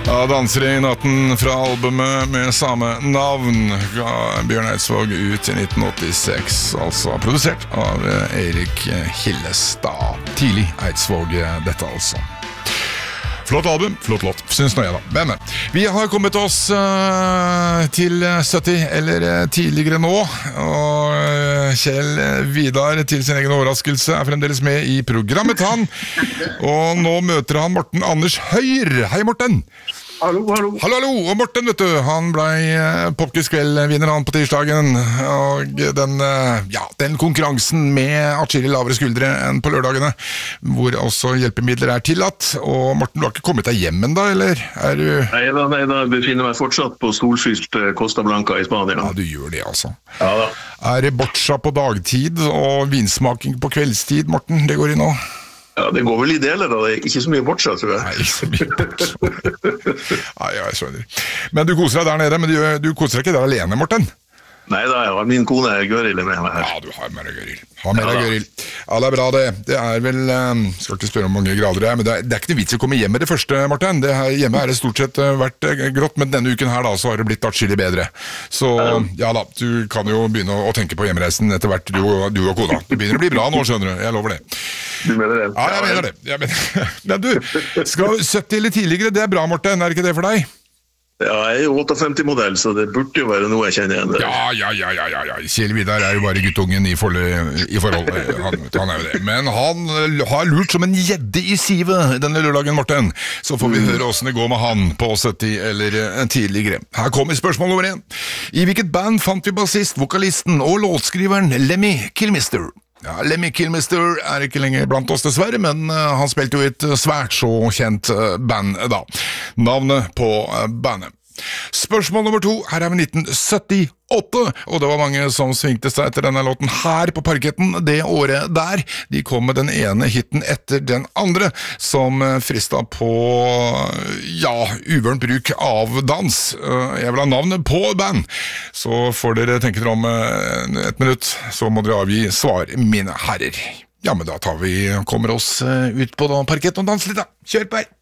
Ja, danser i natten fra albumet med samme navn ga Bjørn Eidsvåg ut i 1986, altså produsert av Erik Hillestad. Tidlig Eidsvåg dette altså. Flott album, flott låt, synes nå jeg da. Men vi har kommet oss til 70 eller tidligere nå, og Kjell Vidar til sin egen overraskelse fremdeles med i programmet han, og nå møter han Morten Anders Høyr. Hei Morten! Hallo. Hallo, og Morten, vet du, han ble Popquiz-kveld-vinner han på tirsdagen, og den konkurransen med atskillig lavere skuldre enn på lørdagene, hvor også hjelpemidler tillatt. Og Morten, du har ikke kommet deg hjem enda, eller? Nei da, befinner meg fortsatt på solfylt Costa Blanca i Spania. Ja, du gjør det altså. Ja da. Det boccia på dagtid og vinsmaking på kveldstid, Morten, det går i nå? Ja, det går vel i deler da, det ikke så mye boccia, tror jeg. Nei, ikke så mye boccia. Nei, jeg skjønner. Men du koser deg der nede, men du koser deg ikke der alene, Morten? Nei da, jeg har min kone Gøril med meg her. Ja, du har mer Gøril. Ja, det bra det. Det vel, skal ikke spørre om mange grader det men det ikke noe vits å komme hjem med det første, Morten. Det her hjemme det stort sett vært grått, men denne uken her da, så har det blitt atskillig bedre. Så ja da, du kan jo begynne å tenke på hjemreisen etter hvert, du og kona. Det begynner å bli bra nå, skjønner du. Jeg lover det. Du mener det? Ja, jeg mener det. Men du, skal 70 eller tidligere, det bra, Morten, ikke det for deg? Ja, jeg jo 58-modell, så det burde jo være noe jeg kjenner igjen. Ja. Kjell Vidar jo bare guttungen i forhold. Han jo det. Men han har lurt som en gjedde i sivet denne lørdagen, Morten. Så får vi høre hvordan det går med han på 70 eller tidligere. Her kommer spørsmål nummer 1. I hvilket band fant vi bassist, vokalisten og låtskriveren Lemmy Kilmister? Ja, Lemmy Kilmister ikke lenger blant oss dessverre, men han spilte jo i et svært så kjent band da. Navnet på bandet. Spørsmål nummer 2, her vi 1978, og det var mange som svingte seg etter denne låten her på parketten det året der. De kom med den ene hitten etter den andre, som fristet på, uvørent bruk av dans. Jeg vil ha navnet på band. Så får dere tenke dere om et minutt, så må dere avgi svar, mine herrer. Ja, men da kommer oss ut på parketten og danser litt da. Kjør på her!